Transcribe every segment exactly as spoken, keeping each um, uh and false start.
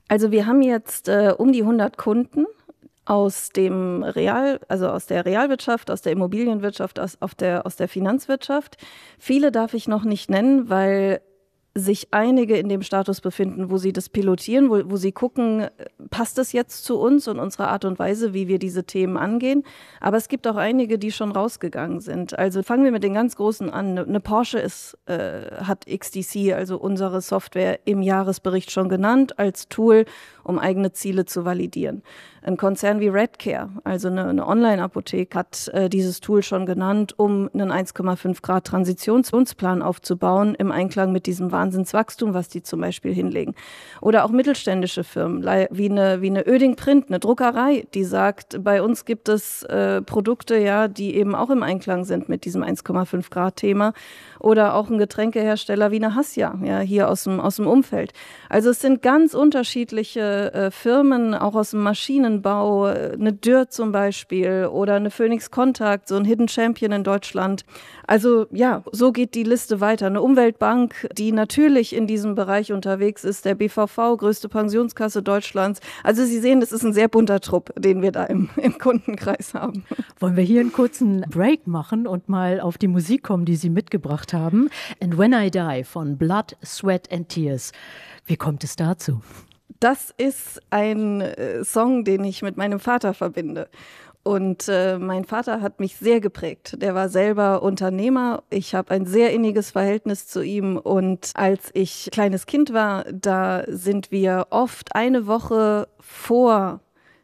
Also wir haben jetzt äh, um die hundert Kunden aus dem Real, also aus der Realwirtschaft, aus der Immobilienwirtschaft, aus, auf der, aus der Finanzwirtschaft. Viele darf ich noch nicht nennen, weil sich einige in dem Status befinden, wo sie das pilotieren, wo, wo sie gucken, passt das jetzt zu uns und unserer Art und Weise, wie wir diese Themen angehen. Aber es gibt auch einige, die schon rausgegangen sind. Also fangen wir mit den ganz Großen an. Eine Porsche ist, äh, hat X D C, also unsere Software, im Jahresbericht schon genannt als Tool, um eigene Ziele zu validieren. Ein Konzern wie Redcare, also eine, eine Online-Apotheke, hat äh, dieses Tool schon genannt, um einen eins Komma fünf Grad Transitionsplan aufzubauen, im Einklang mit diesem Wahnsinnswachstum, was die zum Beispiel hinlegen. Oder auch mittelständische Firmen, wie eine, wie eine Oeding Print, eine Druckerei, die sagt, bei uns gibt es äh, Produkte, ja, die eben auch im Einklang sind mit diesem eins Komma fünf Grad Thema. Oder auch ein Getränkehersteller wie eine Hassia, ja, hier aus dem, aus dem Umfeld. Also es sind ganz unterschiedliche äh, Firmen, auch aus dem Maschinenbau, eine Dürr zum Beispiel oder eine Phoenix Contact, so ein Hidden Champion in Deutschland. Also ja, so geht die Liste weiter. Eine Umweltbank, die natürlich in diesem Bereich unterwegs ist, der B V V, größte Pensionskasse Deutschlands. Also Sie sehen, das ist ein sehr bunter Trupp, den wir da im, im Kundenkreis haben. Wollen wir hier einen kurzen Break machen und mal auf die Musik kommen, die Sie mitgebracht haben? And When I Die von Blood, Sweat and Tears. Wie kommt es dazu? Das ist ein äh, Song, den ich mit meinem Vater verbinde. Und äh, mein Vater hat mich sehr geprägt. Der war selber Unternehmer. Ich habe ein sehr inniges Verhältnis zu ihm. Und als ich kleines Kind war, da sind wir oft eine Woche vor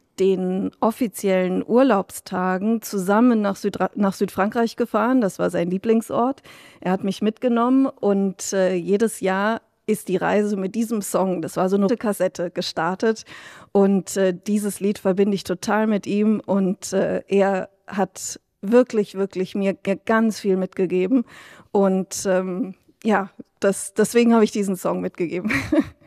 den offiziellen Urlaubstagen zusammen nach, Südra- nach Südfrankreich gefahren. Das war sein Lieblingsort. Er hat mich mitgenommen und äh, jedes Jahr ist die Reise mit diesem Song, das war so eine Kassette, gestartet. Und äh, dieses Lied verbinde ich total mit ihm. Und äh, er hat wirklich, wirklich mir ganz viel mitgegeben. Und ähm, ja, das, deswegen habe ich diesen Song mitgegeben.